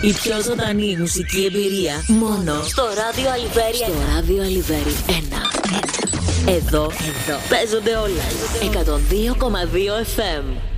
Η πιο ζωντανή μουσική εμπειρία μόνο στο ράδιο Αλιβέρι 1. Στο ράδιο Αλιβέρι 1. Εδώ παίζονται όλα. 102,2 FM.